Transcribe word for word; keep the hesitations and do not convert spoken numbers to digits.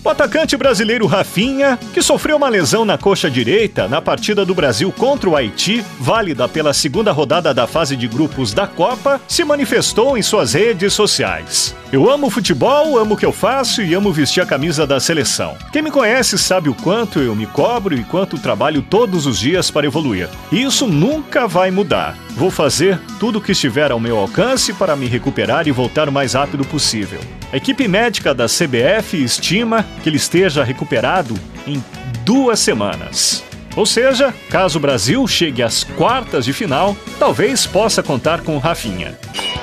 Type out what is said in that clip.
O atacante brasileiro Rafinha, que sofreu uma lesão na coxa direita na partida do Brasil contra o Haiti, válida pela segunda rodada da fase de grupos da Copa, se manifestou em suas redes sociais. Eu amo futebol, amo o que eu faço e amo vestir a camisa da seleção. Quem me conhece sabe o quanto eu me cobro e quanto trabalho todos os dias para evoluir. E isso nunca vai mudar. Vou fazer tudo o que estiver ao meu alcance para me recuperar e voltar o mais rápido possível. A equipe médica da C B F estima que ele esteja recuperado em duas semanas. Ou seja, caso o Brasil chegue às quartas de final, talvez possa contar com o Rafinha.